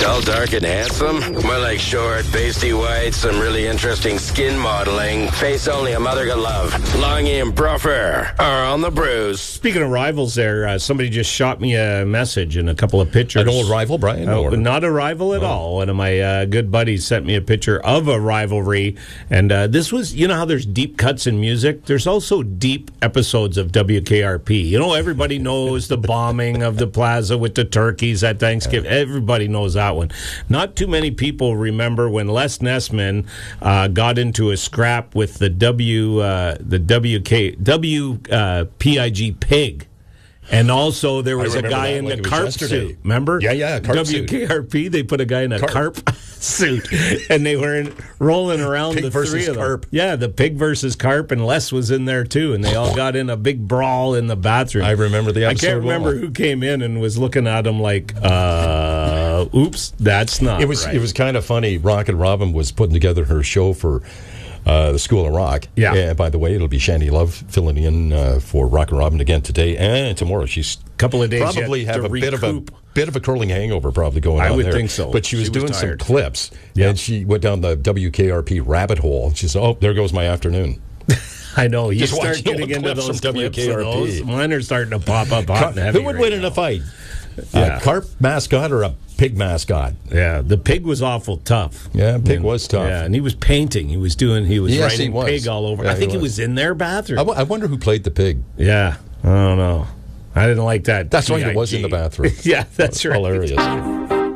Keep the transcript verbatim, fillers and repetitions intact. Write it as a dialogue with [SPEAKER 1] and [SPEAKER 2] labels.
[SPEAKER 1] Tall, dark, and handsome? More like short, pasty white, some really interesting skin modeling. Face only a mother could love. Longy and Bruffer are on the Brews.
[SPEAKER 2] Speaking of rivals there, uh, somebody just shot me a message and a couple of pictures.
[SPEAKER 3] An old rival, Brian?
[SPEAKER 2] Uh,
[SPEAKER 3] or?
[SPEAKER 2] Not a rival at oh. all. One of my uh, good buddies sent me a picture of a rivalry. And uh, this was, you know how there's deep cuts in music? There's also deep episodes of W K R P. You know, everybody knows the bombing of the plaza with the turkeys at Thanksgiving. Everybody knows that one. Not too many people remember when Les Nessman uh, got into a scrap with the W, uh, the W K, W P I G Pig. And also, there was a guy in the carp suit. Remember?
[SPEAKER 3] Yeah, yeah, carp
[SPEAKER 2] W K R P, they put a guy in a carp, carp suit. And they were in, rolling around
[SPEAKER 3] pig
[SPEAKER 2] the
[SPEAKER 3] versus
[SPEAKER 2] three of them.
[SPEAKER 3] Carp.
[SPEAKER 2] Yeah, the pig versus carp, and Les was in there, too. And they all got in a big brawl in the bathroom.
[SPEAKER 3] I remember the episode.
[SPEAKER 2] I can't remember
[SPEAKER 3] well.
[SPEAKER 2] who came in and was looking at him like, uh, oops, that's not
[SPEAKER 3] It was,
[SPEAKER 2] right.
[SPEAKER 3] it was kind of funny. Rocket Robin was putting together her show for... Uh, the School of Rock.
[SPEAKER 2] Yeah.
[SPEAKER 3] And by the way, it'll be Shandy Love filling in uh, for Rock and Robin again today and tomorrow. She's
[SPEAKER 2] couple of days
[SPEAKER 3] probably
[SPEAKER 2] yet
[SPEAKER 3] have
[SPEAKER 2] to
[SPEAKER 3] a bit of a
[SPEAKER 2] recoup.
[SPEAKER 3] bit of a curling hangover probably going
[SPEAKER 2] I
[SPEAKER 3] on
[SPEAKER 2] would
[SPEAKER 3] there.
[SPEAKER 2] think so.
[SPEAKER 3] But she was
[SPEAKER 2] She was
[SPEAKER 3] doing some
[SPEAKER 2] tired.
[SPEAKER 3] clips,
[SPEAKER 2] Yeah.
[SPEAKER 3] and she went down the W K R P rabbit hole. She said, "Oh, there goes my afternoon."
[SPEAKER 2] I know. You
[SPEAKER 3] Just
[SPEAKER 2] start
[SPEAKER 3] watching
[SPEAKER 2] getting
[SPEAKER 3] old
[SPEAKER 2] into
[SPEAKER 3] clips
[SPEAKER 2] those
[SPEAKER 3] from
[SPEAKER 2] clips
[SPEAKER 3] W K R P.
[SPEAKER 2] of those. Mine are starting to pop up hot and heavy.
[SPEAKER 3] Who would
[SPEAKER 2] right
[SPEAKER 3] win in
[SPEAKER 2] now.
[SPEAKER 3] a fight?
[SPEAKER 2] Yeah.
[SPEAKER 3] A carp mascot or a pig mascot?
[SPEAKER 2] Yeah, the pig was awful tough.
[SPEAKER 3] Yeah, pig
[SPEAKER 2] and,
[SPEAKER 3] was tough.
[SPEAKER 2] Yeah, and he was painting. He was doing. He was
[SPEAKER 3] Yes,
[SPEAKER 2] writing
[SPEAKER 3] he was.
[SPEAKER 2] pig all over.
[SPEAKER 3] Yeah,
[SPEAKER 2] I think
[SPEAKER 3] he
[SPEAKER 2] he
[SPEAKER 3] was.
[SPEAKER 2] was in their bathroom.
[SPEAKER 3] I, w- I wonder who played the pig.
[SPEAKER 2] Yeah, I don't know. I didn't like that.
[SPEAKER 3] That's why
[SPEAKER 2] P I G.
[SPEAKER 3] he was in the bathroom.
[SPEAKER 2] Yeah, that's right.
[SPEAKER 3] Hilarious.